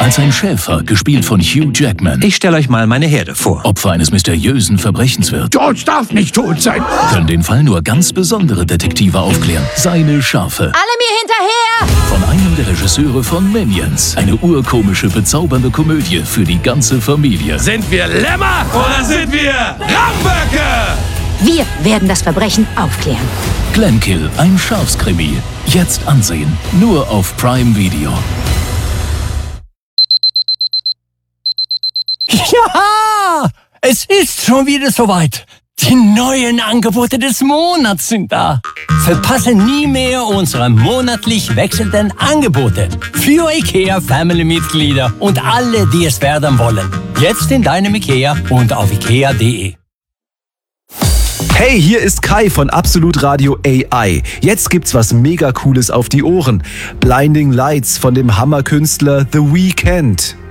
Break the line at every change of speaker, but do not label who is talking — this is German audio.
Als ein Schäfer, gespielt von Hugh Jackman,
Ich stelle euch mal meine Herde vor.
Opfer eines mysteriösen Verbrechens wird,
George darf nicht tot sein.
können den Fall nur ganz besondere Detektive aufklären. Seine Schafe.
Alle mir hinterher!
Von einem der Regisseure von Minions. Eine urkomische, bezaubernde Komödie für die ganze Familie.
Sind wir Lämmer oder sind wir Ramböcke?
Wir werden das Verbrechen aufklären.
Glenkill, ein Schafskrimi. Jetzt ansehen. Nur auf Prime Video.
Ja, es ist schon wieder soweit. Die neuen Angebote des Monats sind da. Verpasse nie mehr unsere monatlich wechselnden Angebote für IKEA-Family-Mitglieder und alle, die es werden wollen. Jetzt in deinem IKEA und auf ikea.de.
Hey, hier ist Kai von Absolut Radio AI. Jetzt gibt's was mega Cooles auf die Ohren. Blinding Lights von dem Hammerkünstler The Weeknd.